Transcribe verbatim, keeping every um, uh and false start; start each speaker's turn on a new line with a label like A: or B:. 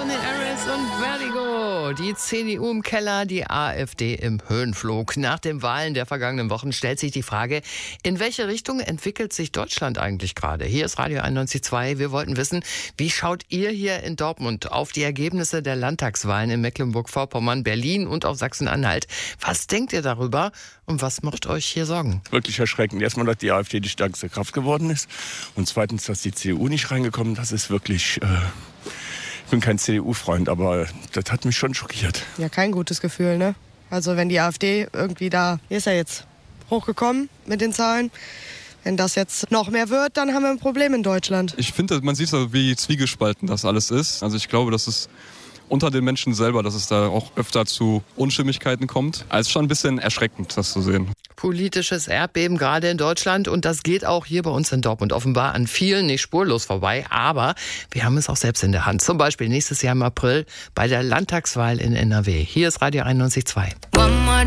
A: Anthony Harris und Vertigo. Die C D U im Keller, die AfD im Höhenflug. Nach den Wahlen der vergangenen Wochen stellt sich die Frage, in welche Richtung entwickelt sich Deutschland eigentlich gerade? Hier ist Radio einundneunzig Komma zwei. Wir wollten wissen, wie schaut ihr hier in Dortmund auf die Ergebnisse der Landtagswahlen in Mecklenburg-Vorpommern, Berlin und auch Sachsen-Anhalt? Was denkt ihr darüber und was macht euch hier Sorgen?
B: Wirklich erschreckend. Erstmal, dass die AfD die stärkste Kraft geworden ist und zweitens, dass die C D U nicht reingekommen ist. Das ist wirklich... Äh Ich bin kein C D U-Freund, aber das hat mich schon schockiert.
C: Ja, kein gutes Gefühl, ne? Also wenn die AfD irgendwie da, hier ist er jetzt hochgekommen mit den Zahlen. Wenn das jetzt noch mehr wird, dann haben wir ein Problem in Deutschland.
D: Ich finde, man sieht so, wie zwiegespalten das alles ist. Also ich glaube, dass es unter den Menschen selber, dass es da auch öfter zu Unstimmigkeiten kommt. Also schon ein bisschen erschreckend, das zu sehen.
A: Politisches Erdbeben gerade in Deutschland und das geht auch hier bei uns in Dortmund offenbar an vielen nicht spurlos vorbei. Aber wir haben es auch selbst in der Hand. Zum Beispiel nächstes Jahr im April bei der Landtagswahl in N R W. Hier ist Radio einundneunzig Komma zwei.